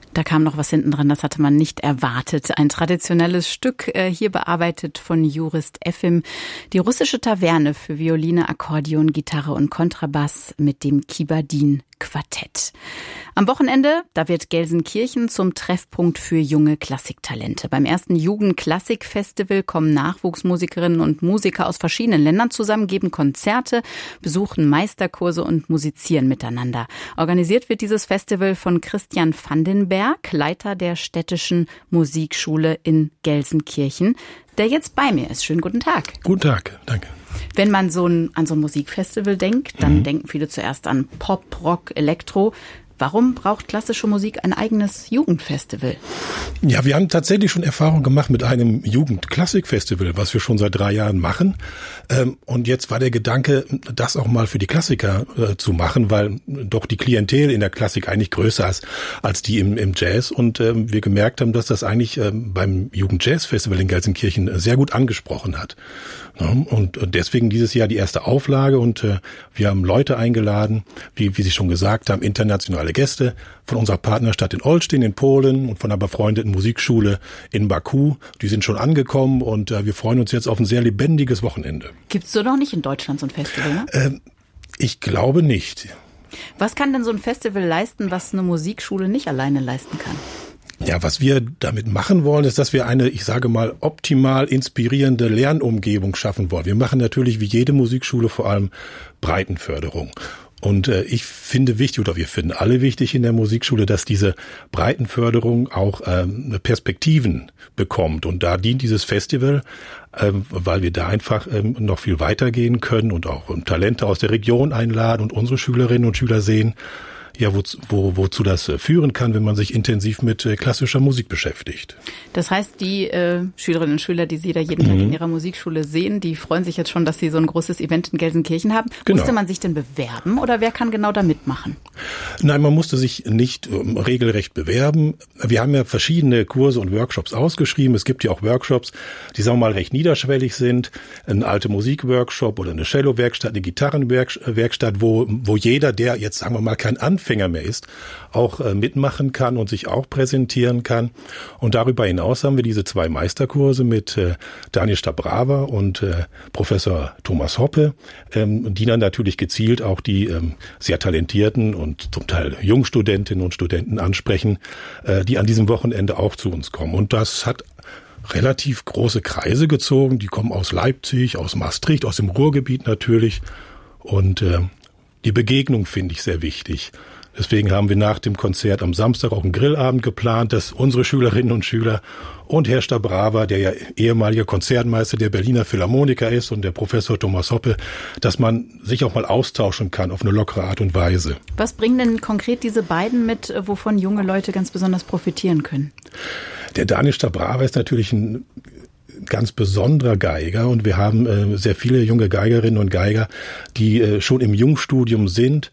Da kam noch was hinten dran, das hatte man nicht erwartet. Ein traditionelles Stück, hier bearbeitet von Jurist Efim. Die russische Taverne für Violine, Akkordeon, Gitarre und Kontrabass mit dem Kibardin-Quartett. Am Wochenende, da wird Gelsenkirchen zum Treffpunkt für junge Klassiktalente. Beim ersten Jugendklassikfestival kommen Nachwuchsmusikerinnen und Musiker aus verschiedenen Ländern zusammen, geben Konzerte, besuchen Meisterkurse und musizieren miteinander. Organisiert wird dieses Festival von Christian Vandenberg, Leiter der Städtischen Musikschule in Gelsenkirchen, der jetzt bei mir ist. Schönen guten Tag. Guten Tag, danke. Wenn man an so ein Musikfestival denkt, dann denken viele zuerst an Pop, Rock, Elektro. Warum braucht klassische Musik ein eigenes Jugendfestival? Ja, wir haben tatsächlich schon Erfahrung gemacht mit einem Jugendklassikfestival, was wir schon seit 3 Jahren machen. Und jetzt war der Gedanke, das auch mal für die Klassiker zu machen, weil doch die Klientel in der Klassik eigentlich größer ist als die im Jazz. Und wir gemerkt haben, dass das eigentlich beim Jugendjazzfestival in Gelsenkirchen sehr gut angesprochen hat. Und deswegen dieses Jahr die erste Auflage und wir haben Leute eingeladen, wie Sie schon gesagt haben, internationale Gäste von unserer Partnerstadt in Olsztyn in Polen und von einer befreundeten Musikschule in Baku. Die sind schon angekommen und wir freuen uns jetzt auf ein sehr lebendiges Wochenende. Gibt's so noch nicht in Deutschland so ein Festival, ne? Ich glaube nicht. Was kann denn so ein Festival leisten, was eine Musikschule nicht alleine leisten kann? Ja, was wir damit machen wollen, ist, dass wir eine, ich sage mal, optimal inspirierende Lernumgebung schaffen wollen. Wir machen natürlich wie jede Musikschule vor allem Breitenförderung. Und ich finde wichtig, oder wir finden alle wichtig in der Musikschule, dass diese Breitenförderung auch Perspektiven bekommt. Und da dient dieses Festival, weil wir da einfach noch viel weitergehen können und auch Talente aus der Region einladen und unsere Schülerinnen und Schüler sehen, ja, wozu das führen kann, wenn man sich intensiv mit klassischer Musik beschäftigt. Das heißt, die Schülerinnen und Schüler, die Sie da jeden Tag in Ihrer Musikschule sehen, die freuen sich jetzt schon, dass Sie so ein großes Event in Gelsenkirchen haben. Genau. Musste man sich denn bewerben oder wer kann genau da mitmachen? Nein, man musste sich nicht regelrecht bewerben. Wir haben ja verschiedene Kurse und Workshops ausgeschrieben. Es gibt ja auch Workshops, die sagen wir mal recht niederschwellig sind. Ein alte Musikworkshop oder eine Cello-Werkstatt, eine Gitarrenwerkstatt, wo jeder, der jetzt sagen wir mal kein Anfänger mehr ist, auch mitmachen kann und sich auch präsentieren kann. Und darüber hinaus haben wir diese 2 Meisterkurse mit Daniel Stabrava und Professor Thomas Hoppe, die dann natürlich gezielt auch die sehr talentierten und zum Teil Jungstudentinnen und Studenten ansprechen, die an diesem Wochenende auch zu uns kommen. Und das hat relativ große Kreise gezogen. Die kommen aus Leipzig, aus Maastricht, aus dem Ruhrgebiet natürlich. Und die Begegnung finde ich sehr wichtig. Deswegen haben wir nach dem Konzert am Samstag auch einen Grillabend geplant, dass unsere Schülerinnen und Schüler und Herr Stabrava, der ja ehemaliger Konzertmeister der Berliner Philharmoniker ist, und der Professor Thomas Hoppe, dass man sich auch mal austauschen kann auf eine lockere Art und Weise. Was bringen denn konkret diese beiden mit, wovon junge Leute ganz besonders profitieren können? Der Daniel Stabrava ist natürlich ein ganz besonderer Geiger und wir haben sehr viele junge Geigerinnen und Geiger, die schon im Jungstudium sind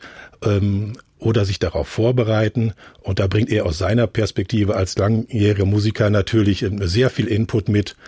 oder sich darauf vorbereiten. Und da bringt er aus seiner Perspektive als langjähriger Musiker natürlich sehr viel Input mit,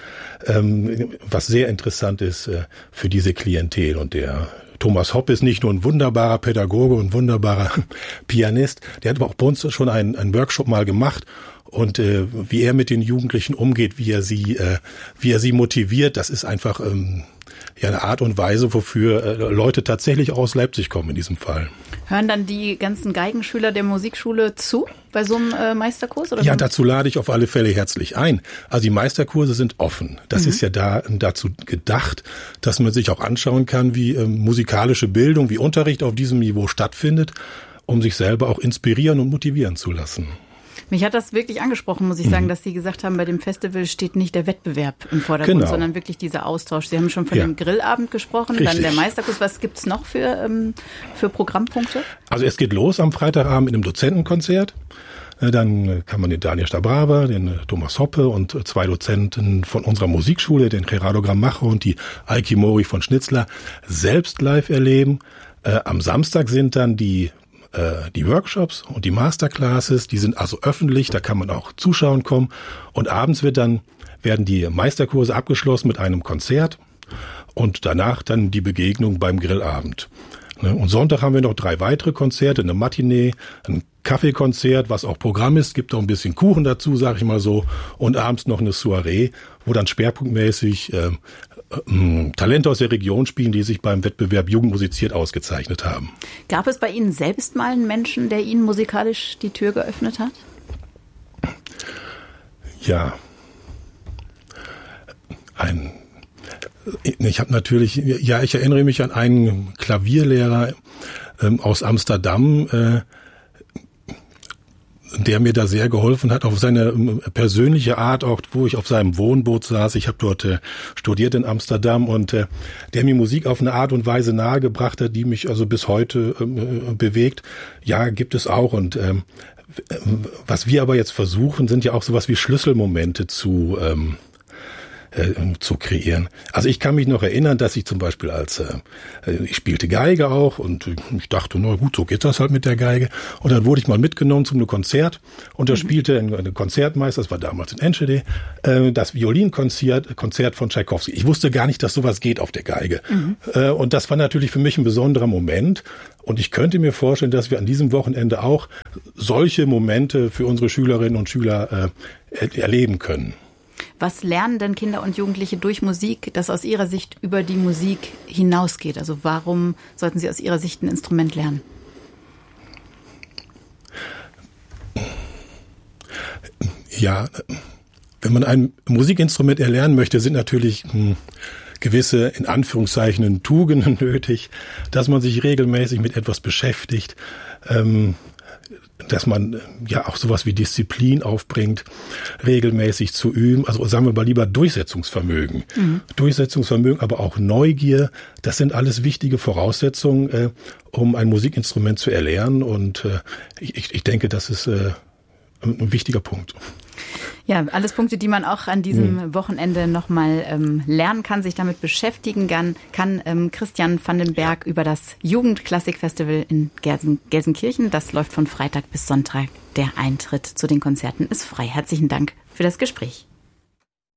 was sehr interessant ist für diese Klientel. Und der Thomas Hoppe ist nicht nur ein wunderbarer Pädagoge und wunderbarer Pianist, der hat aber auch bei uns schon einen Workshop mal gemacht. Und wie er mit den Jugendlichen umgeht, wie er sie motiviert, das ist einfach eine Art und Weise, wofür Leute tatsächlich aus Leipzig kommen in diesem Fall. Hören dann die ganzen Geigenschüler der Musikschule zu bei so einem Meisterkurs? Oder? Ja, dazu lade ich auf alle Fälle herzlich ein. Also die Meisterkurse sind offen. Das ist ja dazu gedacht, dass man sich auch anschauen kann, wie musikalische Bildung, wie Unterricht auf diesem Niveau stattfindet, um sich selber auch inspirieren und motivieren zu lassen. Mich hat das wirklich angesprochen, muss ich sagen, dass Sie gesagt haben, bei dem Festival steht nicht der Wettbewerb im Vordergrund, sondern wirklich dieser Austausch. Sie haben schon von dem Grillabend gesprochen, dann der Meisterkurs. Was gibt's noch für Programmpunkte? Also es geht los am Freitagabend mit einem Dozentenkonzert. Dann kann man den Daniel Stabrava, den Thomas Hoppe und 2 Dozenten von unserer Musikschule, den Gerardo Grammacho und die Alki Mori von Schnitzler, selbst live erleben. Am Samstag sind dann die Workshops und die Masterclasses, die sind also öffentlich, da kann man auch zuschauen kommen. Und abends werden die Meisterkurse abgeschlossen mit einem Konzert und danach dann die Begegnung beim Grillabend. Und Sonntag haben wir noch 3 weitere Konzerte, eine Matinee, ein Kaffeekonzert, was auch Programm ist, gibt auch ein bisschen Kuchen dazu, sag ich mal so, und abends noch eine Soiree, wo dann schwerpunktmäßig Talente aus der Region spielen, die sich beim Wettbewerb Jugend musiziert ausgezeichnet haben. Gab es bei Ihnen selbst mal einen Menschen, der Ihnen musikalisch die Tür geöffnet hat? Ja. Ich erinnere mich an einen Klavierlehrer aus Amsterdam, der mir da sehr geholfen hat, auf seine persönliche Art, auch wo ich auf seinem Wohnboot saß. Ich habe dort studiert in Amsterdam und der mir Musik auf eine Art und Weise nahegebracht hat, die mich also bis heute bewegt. Ja, gibt es auch. Und was wir aber jetzt versuchen, sind ja auch sowas wie Schlüsselmomente zu kreieren. Also ich kann mich noch erinnern, dass ich zum Beispiel ich spielte Geige auch und ich dachte, na gut, so geht das halt mit der Geige. Und dann wurde ich mal mitgenommen zu einem Konzert und da spielte ein Konzertmeister, das war damals in Enschede, das Violinkonzert von Tschaikowski. Ich wusste gar nicht, dass sowas geht auf der Geige. Und das war natürlich für mich ein besonderer Moment. Und ich könnte mir vorstellen, dass wir an diesem Wochenende auch solche Momente für unsere Schülerinnen und Schüler erleben können. Was lernen denn Kinder und Jugendliche durch Musik, das aus ihrer Sicht über die Musik hinausgeht? Also warum sollten sie aus ihrer Sicht ein Instrument lernen? Ja, wenn man ein Musikinstrument erlernen möchte, sind natürlich gewisse, in Anführungszeichen, Tugenden nötig, dass man sich regelmäßig mit etwas beschäftigt, dass man ja auch sowas wie Disziplin aufbringt, regelmäßig zu üben. Also sagen wir mal lieber Durchsetzungsvermögen. Durchsetzungsvermögen, aber auch Neugier. Das sind alles wichtige Voraussetzungen, um ein Musikinstrument zu erlernen. Und ich denke, das ist ein wichtiger Punkt. Ja, alles Punkte, die man auch an diesem Wochenende nochmal lernen kann, sich damit beschäftigen kann. Christian van den Berg über das Jugendklassikfestival in Gelsenkirchen. Das läuft von Freitag bis Sonntag. Der Eintritt zu den Konzerten ist frei. Herzlichen Dank für das Gespräch.